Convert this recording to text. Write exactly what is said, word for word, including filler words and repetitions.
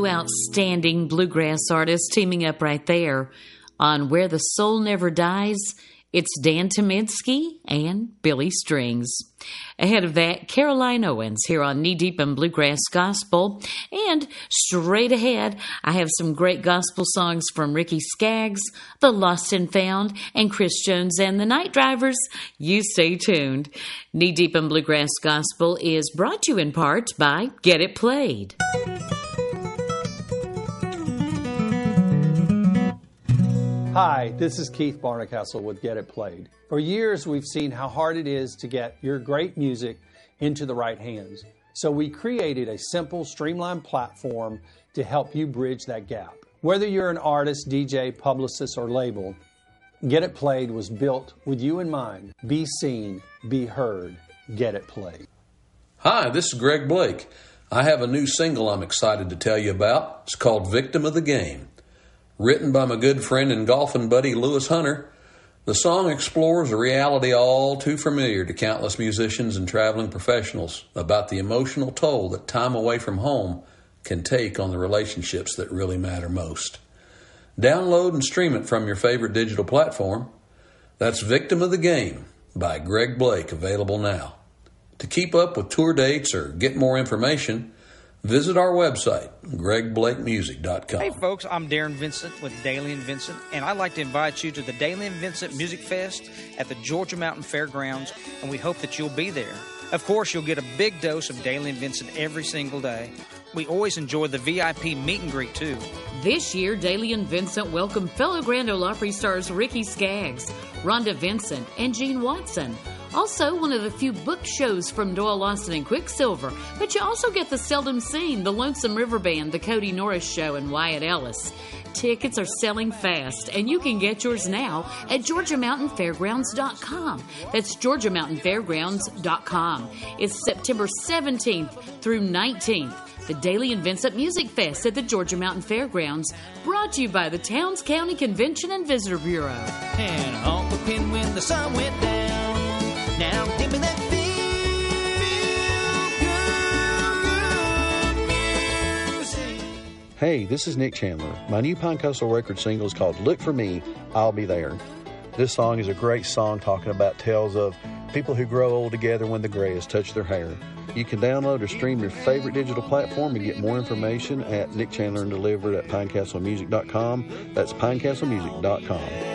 outstanding bluegrass artists teaming up right there. On Where the Soul Never Dies, it's Dan Tominski and Billy Strings. Ahead of that, Caroline Owens here on Knee Deep in Bluegrass Gospel. And straight ahead, I have some great gospel songs from Ricky Skaggs, The Lost and Found, and Chris Jones and the Night Drivers. You stay tuned. Knee Deep in Bluegrass Gospel is brought to you in part by Get It Played. Hi, this is Keith Barnacastle with Get It Played. For years, we've seen how hard it is to get your great music into the right hands. So we created a simple, streamlined platform to help you bridge that gap. Whether you're an artist, D J, publicist, or label, Get It Played was built with you in mind. Be seen, be heard, Get It Played. Hi, this is Greg Blake. I have a new single I'm excited to tell you about. It's called Victim of the Game. Written by my good friend and golfing buddy Lewis Hunter, the song explores a reality all too familiar to countless musicians and traveling professionals about the emotional toll that time away from home can take on the relationships that really matter most. Download and stream it from your favorite digital platform. That's Victim of the Game by Greg Blake, available now. To keep up with tour dates or get more information, visit our website, greg blake music dot com. Hey folks, I'm Darren Vincent with Daly and Vincent, and I'd like to invite you to the Daly and Vincent Music Fest at the Georgia Mountain Fairgrounds, and we hope that you'll be there. Of course, you'll get a big dose of Daly and Vincent every single day. We always enjoy the V I P meet and greet too. This year, Daly and Vincent welcome fellow Grand Ole Opry stars Ricky Skaggs, Rhonda Vincent, and Gene Watson. Also, one of the few book shows from Doyle Lawson and Quicksilver, but you also get the seldom seen, the Lonesome River Band, the Cody Norris Show, and Wyatt Ellis. Tickets are selling fast, and you can get yours now at georgia mountain fairgrounds dot com. That's georgia mountain fairgrounds dot com. It's September seventeenth through nineteenth. The Daly and Vincent Music Fest at the Georgia Mountain Fairgrounds, brought to you by the Towns County Convention and Visitor Bureau. And on the pin when the sun went down. Now give me that feel, good, good music. Hey, this is Nick Chandler. My new Pine Castle record single is called Look For Me, I'll Be There. This song is a great song talking about tales of people who grow old together when the gray has touched their hair. You can download or stream your favorite digital platform and get more information at Nick Chandler and Delivered at pine castle music dot com. That's pine castle music dot com.